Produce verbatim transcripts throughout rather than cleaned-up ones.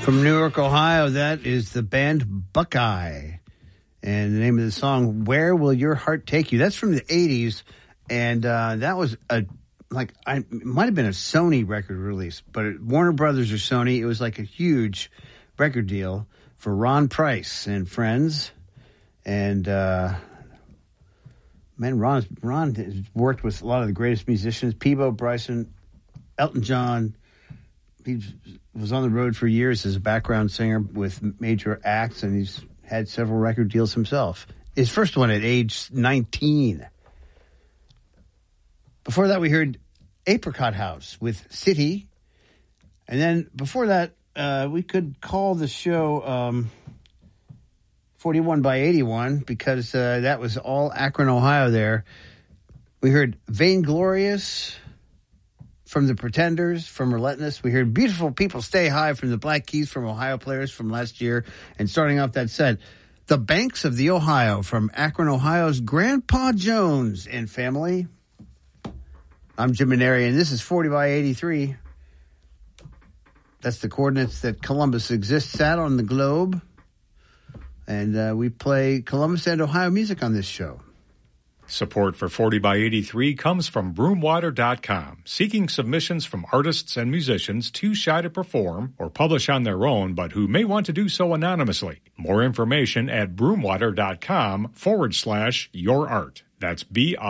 From Newark, Ohio, that is the band Buckeye. And the name of the song, Where Will Your Heart Take You? That's from the eighties. And uh, that was a, like, I, it might have been a Sony record release, but it, Warner Brothers or Sony, it was like a huge record deal for Ron Price and friends. And, uh, man, Ron, Ron has worked with a lot of the greatest musicians, Peabo Bryson, Elton John. He was on the road for years as a background singer with major acts, and he's had several record deals himself. His first one at age nineteen. Before that, we heard Apricot House with City. And then before that, uh, we could call the show um, forty-one by eighty-one because uh, that was all Akron, Ohio there. We heard Vainglorious from the Pretenders, from Relentless. We heard Beautiful People Stay High from the Black Keys, from Ohio Players from last year. And starting off that set, The Banks of the Ohio from Akron, Ohio's Grandpa Jones and Family. I'm Jim Maneri, and this is forty by eighty-three. That's the coordinates that Columbus exists at on the globe. And uh, we play Columbus and Ohio music on this show. Support for forty by eighty-three comes from broomwater dot com, seeking submissions from artists and musicians too shy to perform or publish on their own, but who may want to do so anonymously. More information at broomwater.com forward slash your art. That's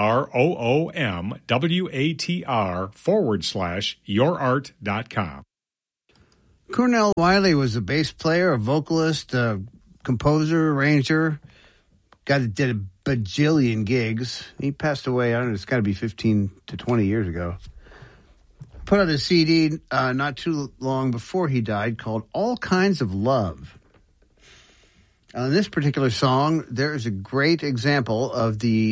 B-R-O-O-M-W-A-T-R forward slash your art dot com. Cornell Wiley was a bass player, a vocalist, a composer, arranger, guy that did a bajillion gigs. He passed away, I don't know, it's got to be fifteen to twenty years ago. Put out a C D uh, not too long before he died called All Kinds of Love. On this particular song, there is a great example of the